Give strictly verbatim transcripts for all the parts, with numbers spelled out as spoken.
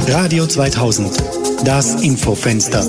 Radio zweitausend, das Infofenster.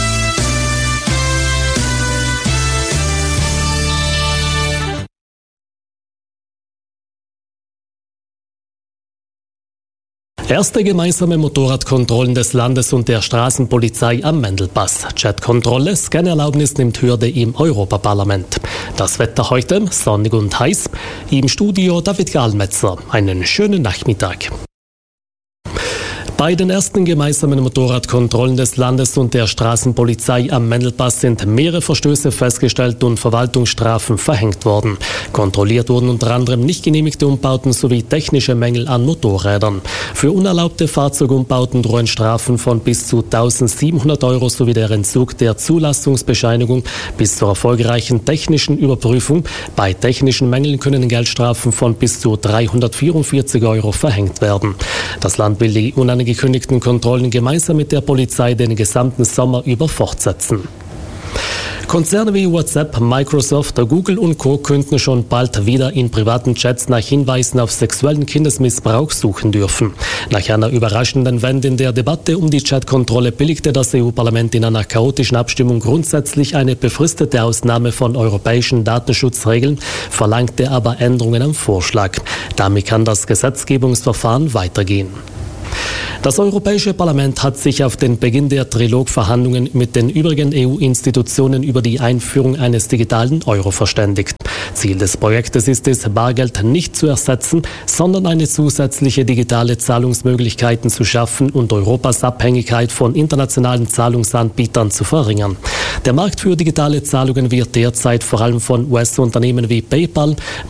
Erste gemeinsame Motorradkontrollen des Landes und der Straßenpolizei am Mendelpass. Chatkontrolle, Scannerlaubnis nimmt Hürde im Europaparlament. Das Wetter heute sonnig und heiß. Im Studio David Gahlmetzer. Einen schönen Nachmittag. Bei den ersten gemeinsamen Motorradkontrollen des Landes und der Straßenpolizei am Mendelpass sind mehrere Verstöße festgestellt und Verwaltungsstrafen verhängt worden. Kontrolliert wurden unter anderem nicht genehmigte Umbauten sowie technische Mängel an Motorrädern. Für unerlaubte Fahrzeugumbauten drohen Strafen von bis zu eintausendsiebenhundert Euro sowie der Entzug der Zulassungsbescheinigung bis zur erfolgreichen technischen Überprüfung. Bei technischen Mängeln können Geldstrafen von bis zu dreihundertvierundvierzig Euro verhängt werden. Das Land will die unangekündigten Kontrollen gemeinsam mit der Polizei den gesamten Sommer über fortsetzen. Konzerne wie WhatsApp, Microsoft, Google und Co. könnten schon bald wieder in privaten Chats nach Hinweisen auf sexuellen Kindesmissbrauch suchen dürfen. Nach einer überraschenden Wende in der Debatte um die Chatkontrolle billigte das E U-Parlament in einer chaotischen Abstimmung grundsätzlich eine befristete Ausnahme von europäischen Datenschutzregeln, verlangte aber Änderungen am Vorschlag. Damit kann das Gesetzgebungsverfahren weitergehen. Das Europäische Parlament hat sich auf den Beginn der Trilogverhandlungen mit den übrigen E U-Institutionen über die Einführung eines digitalen Euro verständigt. Ziel des Projektes ist es, Bargeld nicht zu ersetzen, sondern eine zusätzliche digitale Zahlungsmöglichkeiten zu schaffen und Europas Abhängigkeit von internationalen Zahlungsanbietern zu verringern. Der Markt für digitale Zahlungen wird derzeit vor allem von U S-Unternehmen wie PayPal,